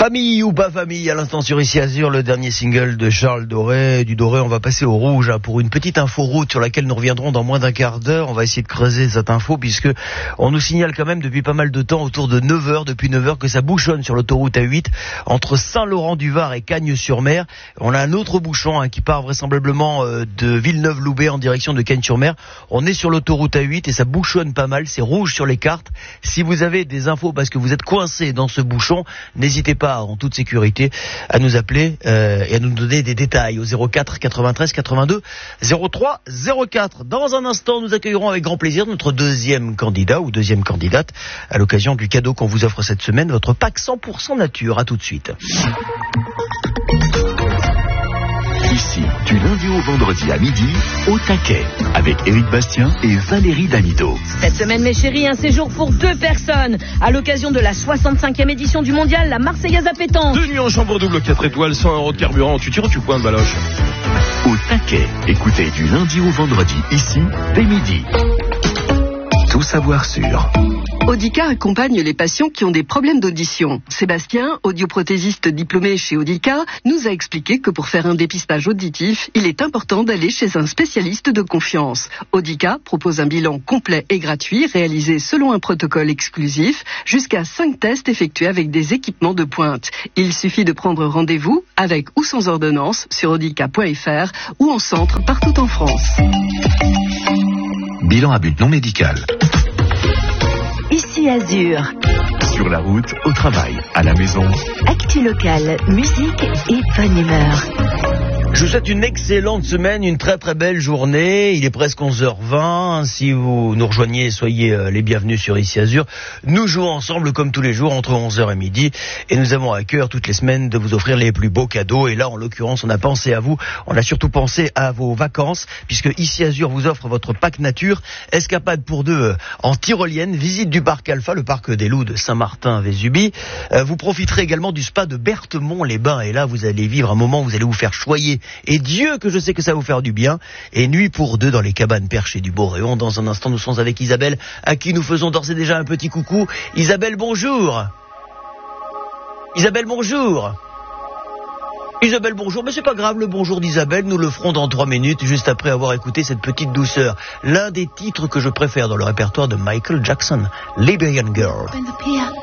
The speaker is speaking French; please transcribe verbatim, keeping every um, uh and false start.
Famille ou pas famille, à l'instant sur Ici Azur, le dernier single de Charles Doré. Du Doré, on va passer au rouge hein, pour une petite info route sur laquelle nous reviendrons dans moins d'un quart d'heure. On va essayer de creuser cette info puisque on nous signale quand même depuis pas mal de temps, autour de neuf heures, depuis neuf heures, que ça bouchonne sur l'autoroute A huit entre Saint-Laurent-du-Var et Cagnes-sur-Mer. On a un autre bouchon hein, qui part vraisemblablement euh, de Villeneuve-Loubet en direction de Cagnes-sur-Mer. On est sur l'autoroute A huit et ça bouchonne pas mal, c'est rouge sur les cartes. Si vous avez des infos parce que vous êtes coincé dans ce bouchon, n'hésitez pas en toute sécurité à nous appeler euh, et à nous donner des détails au zéro quatre quatre-vingt-treize quatre-vingt-deux zéro trois zéro quatre. Dans un instant, nous accueillerons avec grand plaisir notre deuxième candidat ou deuxième candidate à l'occasion du cadeau qu'on vous offre cette semaine, votre pack cent pour cent nature. À tout de suite. Ici, du lundi au vendredi à midi, au taquet, avec Éric Bastien et Valérie Damido. Cette semaine, mes chéris, un séjour pour deux personnes, à l'occasion de la soixante-cinquième édition du mondial, la Marseillaise à pétanque. Deux nuits en chambre double, quatre étoiles, cent euros de carburant. Tu tires ou tu pointes, Baloche? Au taquet, écoutez du lundi au vendredi, ici, dès midi. Tout savoir sur... Audica accompagne les patients qui ont des problèmes d'audition. Sébastien, audioprothésiste diplômé chez Audica, nous a expliqué que pour faire un dépistage auditif, il est important d'aller chez un spécialiste de confiance. Audica propose un bilan complet et gratuit réalisé selon un protocole exclusif, jusqu'à cinq tests effectués avec des équipements de pointe. Il suffit de prendre rendez-vous avec ou sans ordonnance sur audica point f r ou en centre partout en France. Bilan à but non médical. Ici Azur. Sur la route, au travail, à la maison. Actu locale, musique et bonne humeur. Je vous souhaite une excellente semaine, une très très belle journée. Il est presque onze heures vingt. Si vous nous rejoignez, soyez euh, les bienvenus sur Ici Azur. Nous jouons ensemble comme tous les jours entre onze heures et midi. Et nous avons à cœur toutes les semaines de vous offrir les plus beaux cadeaux. Et là, en l'occurrence, on a pensé à vous. On a surtout pensé à vos vacances. Puisque Ici Azur vous offre votre pack nature. Escapade pour deux euh, en tyrolienne. Visite du parc Alpha, le parc des loups de Saint-Martin-Vésubie. Euh, vous profiterez également du spa de Berthemont-les-Bains. Et là, vous allez vivre un moment où vous allez vous faire choyer. Et Dieu que je sais que ça va vous faire du bien. Et nuit pour deux dans les cabanes perchées du Boréon. Dans un instant, nous sommes avec Isabelle, à qui nous faisons d'ores et déjà un petit coucou. Isabelle, bonjour. Isabelle, bonjour. Isabelle, bonjour. Mais c'est pas grave, le bonjour d'Isabelle, nous le ferons dans trois minutes, juste après avoir écouté cette petite douceur. L'un des titres que je préfère dans le répertoire de Michael Jackson, Liberian Girl. When the piano